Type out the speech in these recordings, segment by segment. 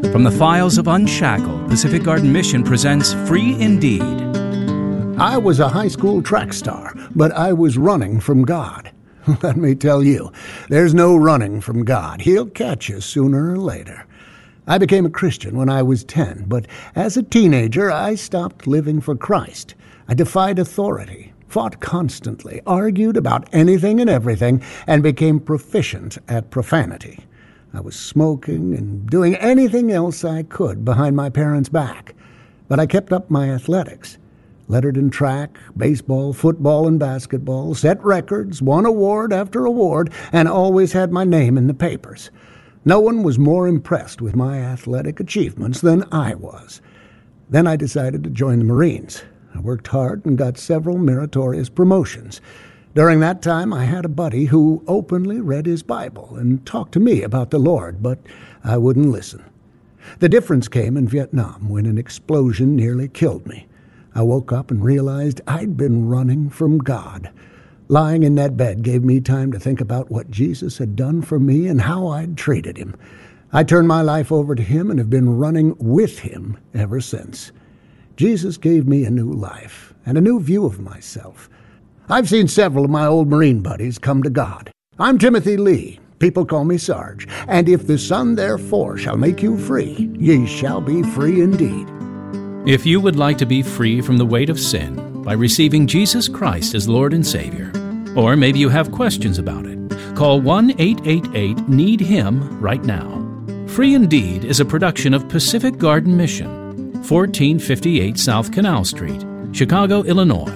From the files of Unshackled, Pacific Garden Mission presents Free Indeed. I was a high school track star, but I was running from God. Let me tell you, there's no running from God. He'll catch you sooner or later. I became a Christian when I was 10, but as a teenager, I stopped living for Christ. I defied authority, fought constantly, argued about anything and everything, and became proficient at profanity. I was smoking and doing anything else I could behind my parents' back. But I kept up my athletics. Lettered in track, baseball, football, and basketball, set records, won award after award, and always had my name in the papers. No one was more impressed with my athletic achievements than I was. Then I decided to join the Marines. I worked hard and got several meritorious promotions. During that time, I had a buddy who openly read his Bible and talked to me about the Lord, but I wouldn't listen. The difference came in Vietnam when an explosion nearly killed me. I woke up and realized I'd been running from God. Lying in that bed gave me time to think about what Jesus had done for me and how I'd treated him. I turned my life over to him and have been running with him ever since. Jesus gave me a new life and a new view of myself. I've seen several of my old Marine buddies come to God. I'm Timothy Lee. People call me Sarge. And if the Son therefore shall make you free, ye shall be free indeed. If you would like to be free from the weight of sin by receiving Jesus Christ as Lord and Savior, or maybe you have questions about it, call 1-888-NEED-HIM right now. Free Indeed is a production of Pacific Garden Mission, 1458 South Canal Street, Chicago, Illinois,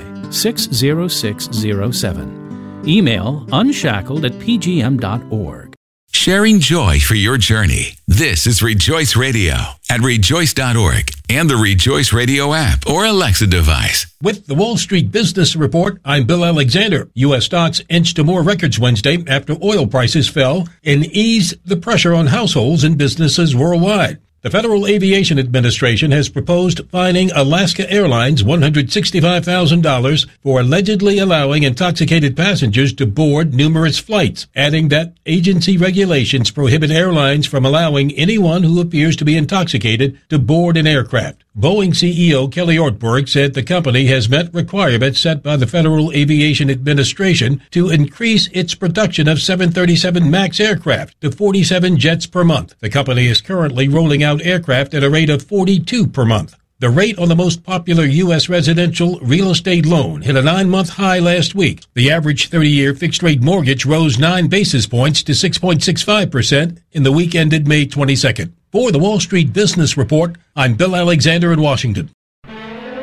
60607. Email unshackled@pgm.org. Sharing joy for your journey. This is Rejoice Radio at rejoice.org and the Rejoice Radio app or Alexa device. With the Wall Street Business Report, I'm Bill Alexander. U.S. stocks inched to more records Wednesday after oil prices fell and eased the pressure on households and businesses worldwide. The Federal Aviation Administration has proposed fining Alaska Airlines $165,000 for allegedly allowing intoxicated passengers to board numerous flights, adding that agency regulations prohibit airlines from allowing anyone who appears to be intoxicated to board an aircraft. Boeing CEO Kelly Ortberg said the company has met requirements set by the Federal Aviation Administration to increase its production of 737 MAX aircraft to 47 jets per month. The company is currently rolling out aircraft at a rate of 42 per month. The rate on the most popular U.S. residential real estate loan hit a 9-month high last week. The average 30-year fixed-rate mortgage rose 9 basis points to 6.65% in the week ended May 22nd. For the Wall Street Business Report, I'm Bill Alexander in Washington.